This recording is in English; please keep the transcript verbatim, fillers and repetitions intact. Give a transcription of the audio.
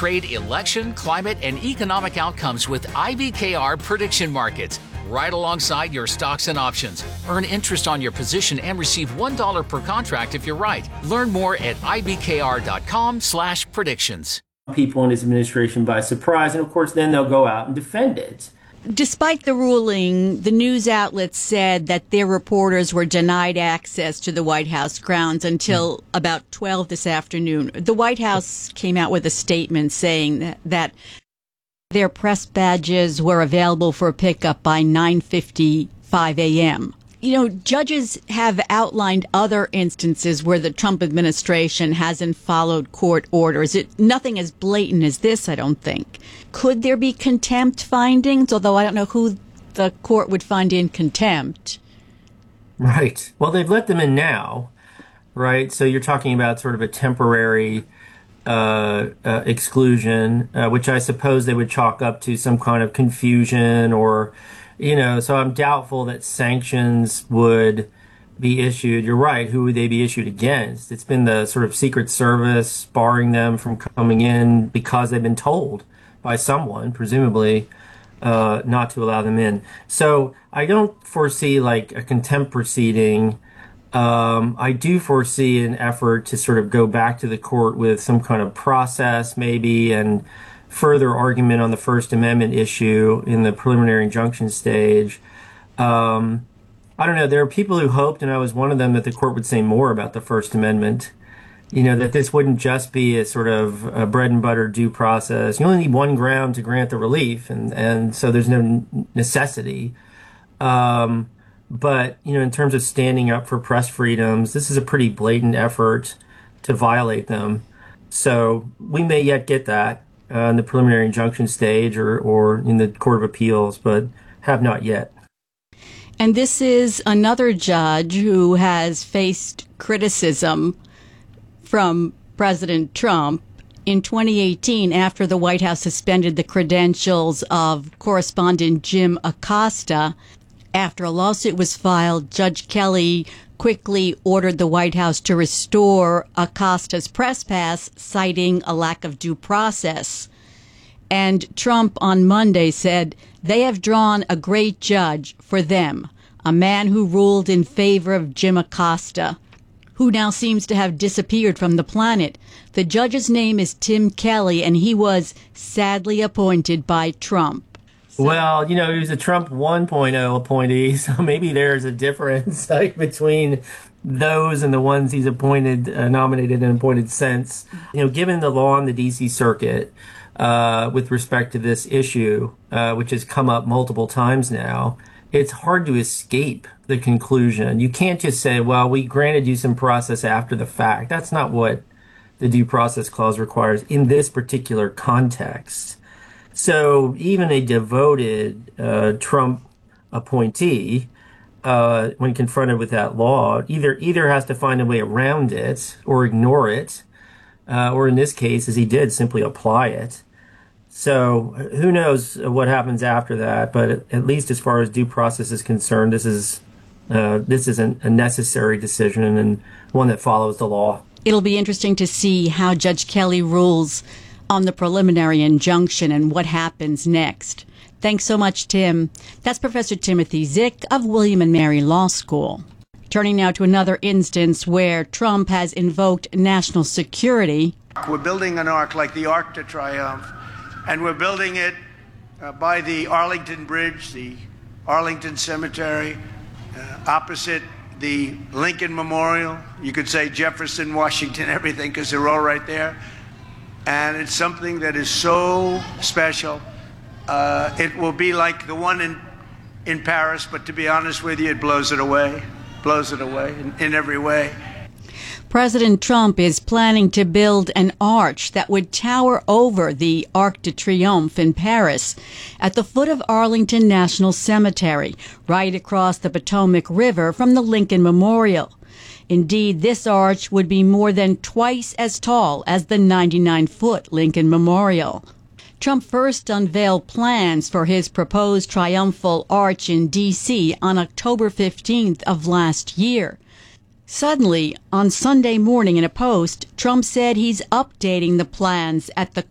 trade, election, climate, and economic outcomes with I B K R prediction markets, right alongside your stocks and options. Earn interest on your position and receive one dollar per contract if you're right. Learn more at ibkr.com slash predictions. People in his administration by surprise, and of course then they'll go out and defend it. Despite the ruling, the news outlets said that their reporters were denied access to the White House grounds until mm. about twelve this afternoon. The White House came out with a statement saying that, that their press badges were available for pickup by nine fifty-five a.m. You know, judges have outlined other instances where the Trump administration hasn't followed court orders. It, nothing as blatant as this, I don't think. Could there be contempt findings? Although I don't know who the court would find in contempt. Right. Well, they've let them in now, right? So you're talking about sort of a temporary uh, uh, exclusion, uh, which I suppose they would chalk up to some kind of confusion or... You know, so I'm doubtful that sanctions would be issued. You're right. Who would they be issued against? It's been the sort of Secret Service barring them from coming in because they've been told by someone, presumably, uh, not to allow them in. So I don't foresee like a contempt proceeding. Um, I do foresee an effort to sort of go back to the court with some kind of process maybe and further argument on the First Amendment issue in the preliminary injunction stage. Um, I don't know. There are people who hoped, and I was one of them, that the court would say more about the First Amendment. You know, that this wouldn't just be a sort of a bread and butter due process. You only need one ground to grant the relief, and, and so there's no necessity. Um, but, you know, in terms of standing up for press freedoms, this is a pretty blatant effort to violate them. So we may yet get that. Uh, in the preliminary injunction stage or, or in the Court of Appeals, but have not yet. And this is another judge who has faced criticism from President Trump. In twenty eighteen, after the White House suspended the credentials of correspondent Jim Acosta, after a lawsuit was filed, Judge Kelly quickly ordered the White House to restore Acosta's press pass, citing a lack of due process. And Trump on Monday said they have drawn a great judge for them, a man who ruled in favor of Jim Acosta, who now seems to have disappeared from the planet. The judge's name is Tim Kelly, and he was sadly appointed by Trump. So, well, you know, he was a Trump one point oh appointee, so maybe there's a difference like, between those and the ones he's appointed, uh, nominated and appointed since. You know, given the law on the D C Circuit uh, with respect to this issue, uh, which has come up multiple times now, it's hard to escape the conclusion. You can't just say, well, we granted you some process after the fact. That's not what the Due Process Clause requires in this particular context. So even a devoted uh, Trump appointee, uh, when confronted with that law, either either has to find a way around it or ignore it, uh, or in this case, as he did, simply apply it. So who knows what happens after that? But at least as far as due process is concerned, this is uh, this is an, a necessary decision and one that follows the law. It'll be interesting to see how Judge Kelly rules on the preliminary injunction and what happens next. Thanks so much, Tim. That's Professor Timothy Zick of William and Mary Law School. Turning now to another instance where Trump has invoked national security. We're building an ark like the Arc de Triomphe, and we're building it uh, by the Arlington Bridge, the Arlington Cemetery, uh, opposite the Lincoln Memorial. You could say Jefferson, Washington, everything, because they're all right there. And it's something that is so special. Uh, it will be like the one in in Paris, but to be honest with you, it blows it away, blows it away in, in every way. President Trump is planning to build an arch that would tower over the Arc de Triomphe in Paris at the foot of Arlington National Cemetery, right across the Potomac River from the Lincoln Memorial. Indeed, this arch would be more than twice as tall as the ninety-nine foot Lincoln Memorial. Trump first unveiled plans for his proposed triumphal arch in D C on October fifteenth of last year. Suddenly, on Sunday morning in a post, Trump said he's updating the plans at the